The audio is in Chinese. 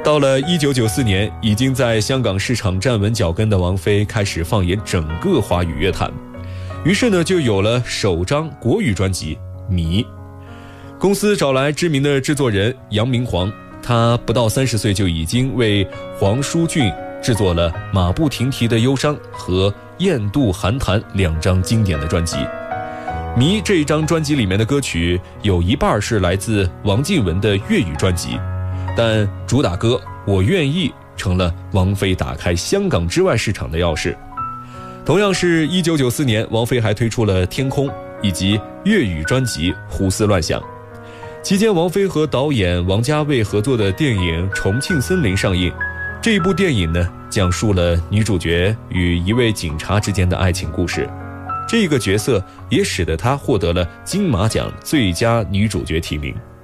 到了1994年，已经在香港市场站稳脚跟的王菲开始放眼整个华语乐坛，于是呢就有了首张国语专辑《迷》。公司找来知名的制作人杨明煌，他不到30岁就已经为黄舒骏制作了《马不停蹄的忧伤》和《雁渡寒潭》2张经典的专辑。《迷》这一张专辑里面的歌曲有一半是来自王靖雯的粤语专辑，但主打歌《我愿意》成了王菲打开香港之外市场的钥匙。同样是1994年，王菲还推出了《天空》以及粤语专辑《胡思乱想》。期间，王菲和导演王家卫合作的电影《重庆森林》上映。这一部电影呢，讲述了女主角与一位警察之间的爱情故事。这个角色也使得她获得了金马奖最佳女主角提名。